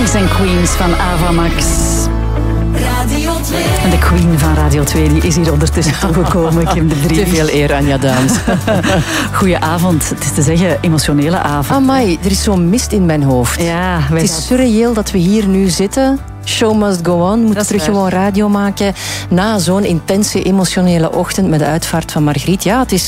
Kings and Queens van Ava Max. Radio 2. En de queen van Radio 2 die is hier ondertussen toegekomen, Kim de Vries. Te veel eer, Anja Daams. Goedenavond. Het is te zeggen, emotionele avond. Amai, er is zo'n mist in mijn hoofd. Ja, Het is surreëel dat we hier nu zitten. Show must go on. Moeten terug gewoon radio maken na zo'n intense emotionele ochtend met de uitvaart van Margriet. Ja, het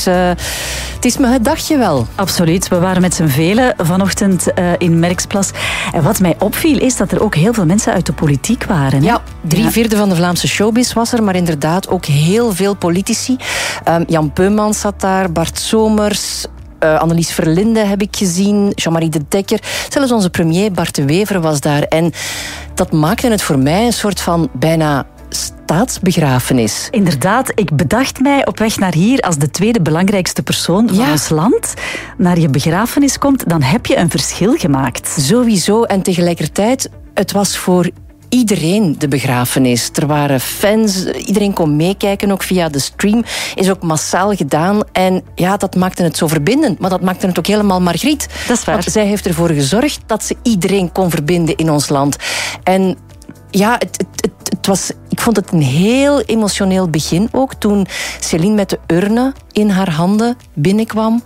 is me het dagje wel. Absoluut. We waren met z'n velen vanochtend in Merksplas. En wat mij opviel is dat er ook heel veel mensen uit de politiek waren. Hè? Ja, 3/4 van de Vlaamse showbiz was er, maar inderdaad ook heel veel politici. Jan Peumans zat daar, Bart Somers, Annelies Verlinde heb ik gezien, Jean-Marie de Dekker. Zelfs onze premier Bart de Wever was daar. En dat maakte het voor mij een soort van bijna staatsbegrafenis. Inderdaad, ik bedacht mij op weg naar hier als de tweede belangrijkste persoon van ons land naar je begrafenis komt, dan heb je een verschil gemaakt. Sowieso. En tegelijkertijd, het was voor iedereen de begrafenis. Er waren fans, iedereen kon meekijken, ook via de stream. Is ook massaal gedaan. En ja, dat maakte het zo verbindend. Maar dat maakte het ook helemaal Margriet. Dat is waar. Want zij heeft ervoor gezorgd dat ze iedereen kon verbinden in ons land. En ja, het was, ik vond het een heel emotioneel begin ook. Toen Céline met de urne in haar handen binnenkwam.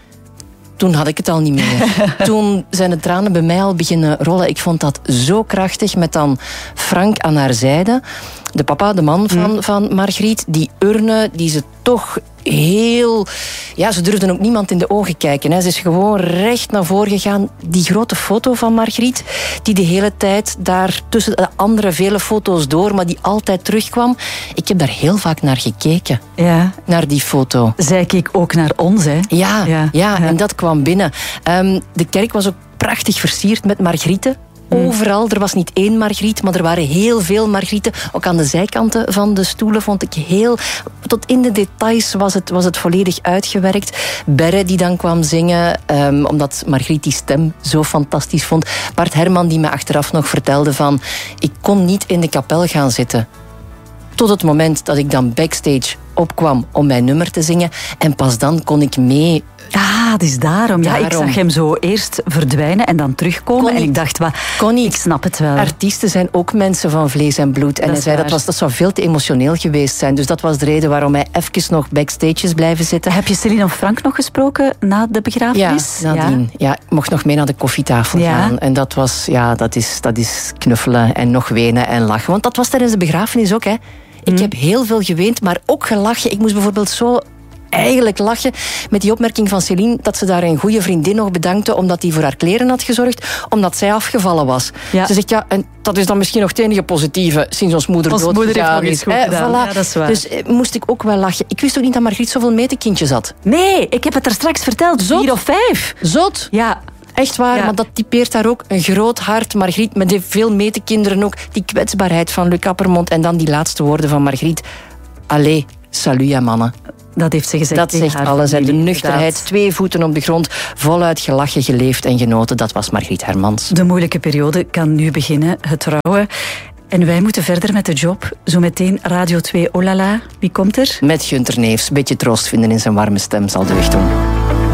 Toen had ik het al niet meer. Toen zijn de tranen bij mij al beginnen rollen. Ik vond dat zo krachtig, met dan Frank aan haar zijde. De papa, de man van Margriet. Die urne, die ze toch heel... Ja, ze durfden ook niemand in de ogen kijken. Hè. Ze is gewoon recht naar voren gegaan. Die grote foto van Margriet, die de hele tijd daar tussen de andere vele foto's door, maar die altijd terugkwam. Ik heb daar heel vaak naar gekeken. Ja. Naar die foto. Zij keek ook naar ons, hè? Ja, en dat kwam binnen. De kerk was ook prachtig versierd met margrieten. Overal, er was niet één Margriet, maar er waren heel veel Margrieten. Ook aan de zijkanten van de stoelen vond ik heel... Tot in de details was het volledig uitgewerkt. Berre die dan kwam zingen, omdat Margriet die stem zo fantastisch vond. Bart Herman die me achteraf nog vertelde van... Ik kon niet in de kapel gaan zitten. Tot het moment dat ik dan backstage opkwam om mijn nummer te zingen. En pas dan kon ik mee... Ah, het is daarom. Ja, ik zag hem zo eerst verdwijnen en dan terugkomen. En ik dacht, ik snap het wel. Artiesten zijn ook mensen van vlees en bloed. En hij zei dat zou veel te emotioneel geweest zijn. Dus dat was de reden waarom hij even nog backstage is blijven zitten. Heb je Céline of Frank nog gesproken na de begrafenis? Ja, nadien. Ja, ik mocht nog mee naar de koffietafel gaan. En dat was, dat is knuffelen en nog wenen en lachen. Want dat was tijdens de begrafenis ook, hè. Ik heb heel veel geweend, maar ook gelachen. Ik moest bijvoorbeeld zo eigenlijk lachen met die opmerking van Céline dat ze daar een goede vriendin nog bedankte omdat die voor haar kleren had gezorgd, omdat zij afgevallen was. Ja. Ze zegt, en dat is dan misschien nog het enige positieve sinds ons moeder doodgegaan is. Voilà. Ja, dat is waar. Dus moest ik ook wel lachen. Ik wist ook niet dat Margriet zoveel metekindjes had. Nee, ik heb het er straks verteld. 4 of 5. Zot? Ja. Echt waar, maar dat typeert daar ook een groot hart. Margriet met veel metekinderen ook. Die kwetsbaarheid van Luc Appermond. En dan die laatste woorden van Margriet. Allee, salut ja mannen. Dat heeft ze gezegd. Dat zegt alles. En de nuchterheid, 2 voeten op de grond, voluit gelachen, geleefd en genoten. Dat was Margriet Hermans. De moeilijke periode kan nu beginnen, het trouwen. En wij moeten verder met de job. Zometeen Radio 2 Olala. Wie komt er? Met Gunther Neefs. Beetje troost vinden in zijn warme stem zal de weg doen.